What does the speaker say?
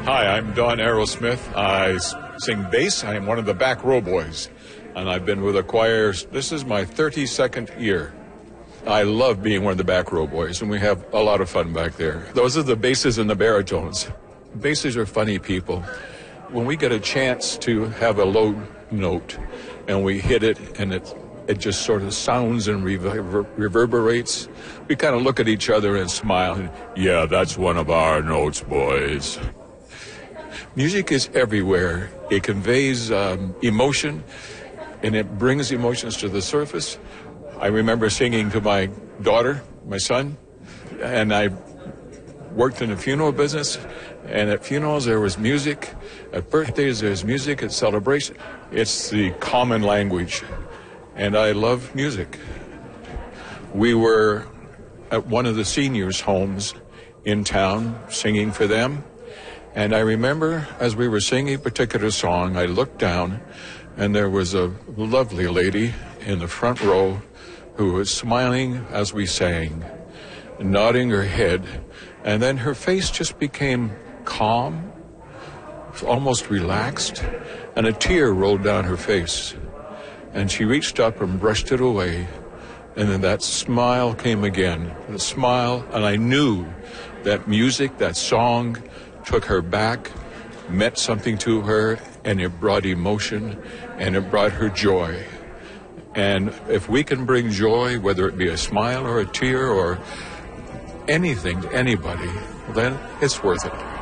Hi, I'm Don Aerosmith. I sing bass. I am one of the Back Row Boys, and I've been with the choir. This is my 32nd year. I love being one of the Back Row Boys, and we have a lot of fun back there. Those are the basses and the baritones. Basses are funny people. When we get a chance to have a low note and we hit it and it just sort of sounds and reverberates, we kind of look at each other and smile. And, yeah, that's one of our notes, boys. Music is everywhere. It conveys emotion, and it brings emotions to the surface. I remember singing to my daughter, my son, and I worked in the funeral business, and at funerals there was music. At birthdays there's music. At celebration, it's the common language, and I love music. We were at one of the seniors' homes in town singing for them, and I remember as we were singing a particular song, I looked down, and there was a lovely lady in the front row who was smiling as we sang, nodding her head, and then her face just became calm, almost relaxed, and a tear rolled down her face. And she reached up and brushed it away, and then that smile came again, the smile, and I knew that music, that song, took her back, meant something to her, and it brought emotion, and it brought her joy. And if we can bring joy, whether it be a smile or a tear or anything to anybody, then it's worth it.